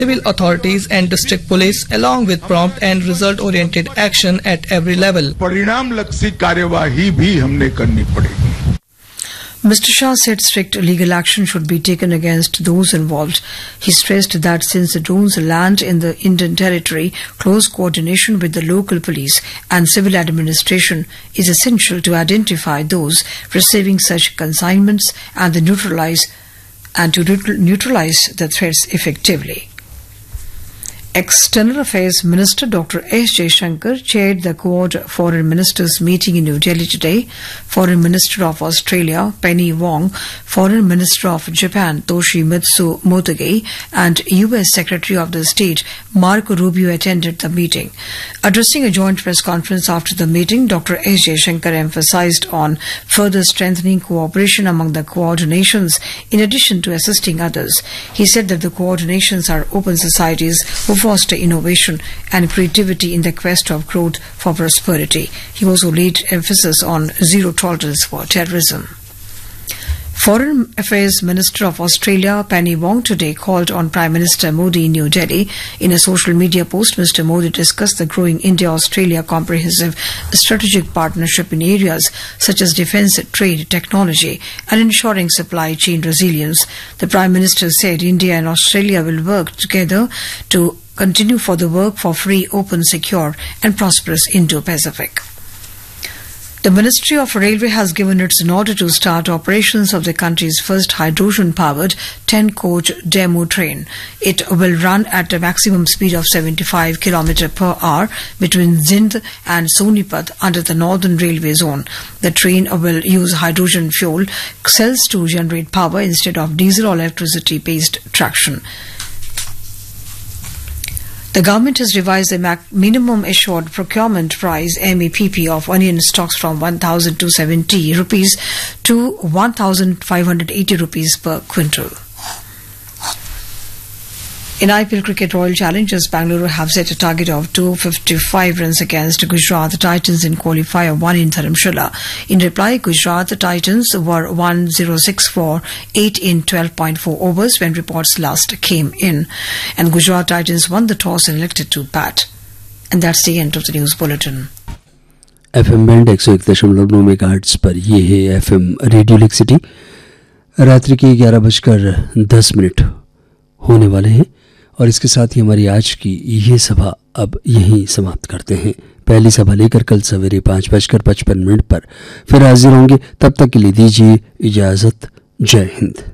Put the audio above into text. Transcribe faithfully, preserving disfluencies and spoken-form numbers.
civil authorities and district police, along with prompt and result-oriented action at every level. परिणाम लक्षी कार्यवाही भी हमने करनी पड़ेगी. Mister Shah said strict legal action should be taken against those involved. He stressed that since the drones land in the Indian territory, close coordination with the local police and civil administration is essential to identify those receiving such consignments and to neutralize and to neutralize the threats effectively. External Affairs Minister Doctor S. Jaishankar chaired the Quad Foreign Ministers meeting in New Delhi today. Foreign Minister of Australia Penny Wong, Foreign Minister of Japan Toshimitsu Motegi, and U S Secretary of the State Marco Rubio attended the meeting. Addressing a joint press conference after the meeting, Doctor S. Jaishankar emphasized on further strengthening cooperation among the Quad nations in addition to assisting others. He said that the Quad nations are open societies who foster innovation and creativity in the quest of growth for prosperity. He also laid emphasis on zero tolerance for terrorism. Foreign Affairs Minister of Australia Penny Wong today called on Prime Minister Modi in New Delhi. In a social media post, Mister Modi discussed the growing India-Australia comprehensive strategic partnership in areas such as defence, trade, technology and ensuring supply chain resilience. The Prime Minister said India and Australia will work together to continue for the work for free, open, secure and prosperous Indo-Pacific. The Ministry of Railway has given its nod to start operations of the country's first hydrogen-powered ten-coach demo train. It will run at a maximum speed of seventy-five kilometers per hour between Zind and Sonipat under the Northern Railway Zone. The train will use hydrogen fuel cells to generate power instead of diesel or electricity-based traction. The government has revised the minimum assured procurement price M A P P of onion stocks from one thousand two hundred seventy rupees to one thousand five hundred eighty rupees per quintal. In I P L cricket, Royal Challengers Bangalore have set a target of two hundred fifty-five runs against Gujarat Titans in qualifier one in Dharamshala. In reply, Gujarat Titans were one thousand sixty-four, eight in twelve point four overs when reports last came in. And Gujarat Titans won the toss and elected to bat. And that's the end of the news bulletin. F M band एक सौ एक दशमलव नौ megahertz पर ये है F M radio lake city. रात्रि के ग्यारह बजकर दस मिनट होने वाले हैं और इसके साथ ही हमारी आज की ये सभा अब यहीं समाप्त करते हैं. पहली सभा लेकर कल सवेरे पाँच बजकर पचपन मिनट पर फिर हाजिर होंगे. तब तक के लिए दीजिए इजाज़त. जय हिंद.